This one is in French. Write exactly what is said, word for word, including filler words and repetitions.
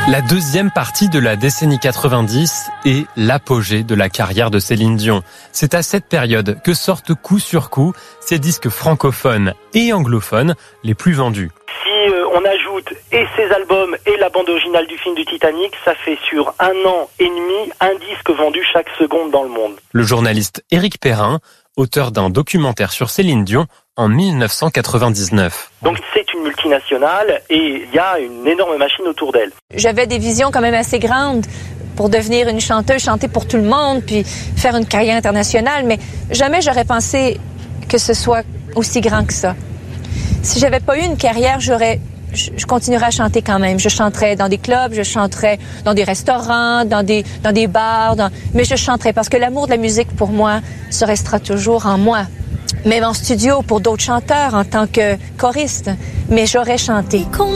La deuxième partie de la décennie quatre-vingt-dix est l'apogée de la carrière de Céline Dion. C'est à cette période que sortent coup sur coup ses disques francophones et anglophones les plus vendus. Si euh, on ajoute et ses albums et la bande originale du film du Titanic, ça fait sur un an et demi un disque vendu chaque seconde dans le monde. Le journaliste Éric Perrin, auteur d'un documentaire sur Céline Dion en mille neuf cent quatre-vingt-dix-neuf. Donc c'est une multinationale et il y a une énorme machine autour d'elle. J'avais des visions quand même assez grandes pour devenir une chanteuse, chanter pour tout le monde, puis faire une carrière internationale, mais jamais j'aurais pensé que ce soit aussi grand que ça. Si j'avais pas eu une carrière, j'aurais, je continuerais à chanter quand même. Je chanterais dans des clubs, je chanterais dans des restaurants, dans des, dans des bars, dans... mais je chanterais parce que l'amour de la musique pour moi se restera toujours en moi. Même en studio pour d'autres chanteurs en tant que choriste, mais j'aurais chanté.